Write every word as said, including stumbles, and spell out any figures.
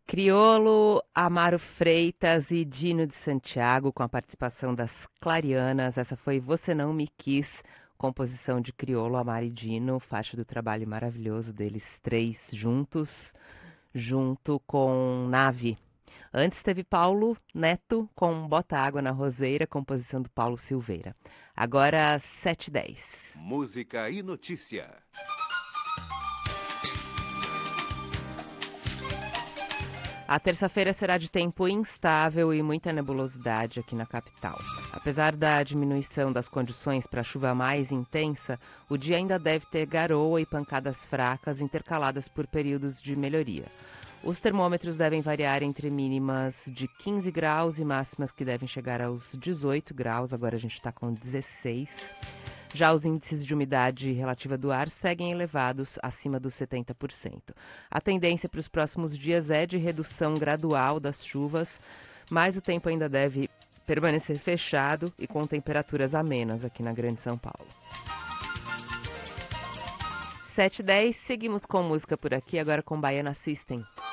Criolo, Amaro Freitas e Dino de Santiago, com a participação das Clarianas. Essa foi Você Não Me Quis, composição de Criolo, Amaro e Dino, faixa do trabalho maravilhoso deles três juntos, junto com Nave. Antes teve Paulo Neto com Bota Água na Roseira, composição do Paulo Silveira. Agora sete e dez. Música e notícia. A terça-feira será de tempo instável e muita nebulosidade aqui na capital. Apesar da diminuição das condições para chuva mais intensa, o dia ainda deve ter garoa e pancadas fracas intercaladas por períodos de melhoria. Os termômetros devem variar entre mínimas de quinze graus e máximas que devem chegar aos dezoito graus, agora a gente está com dezesseis. Já os índices de umidade relativa do ar seguem elevados, acima dos setenta por cento. A tendência para os próximos dias é de redução gradual das chuvas, mas o tempo ainda deve permanecer fechado e com temperaturas amenas aqui na Grande São Paulo. sete e dez, seguimos com música por aqui, agora com Baiana System.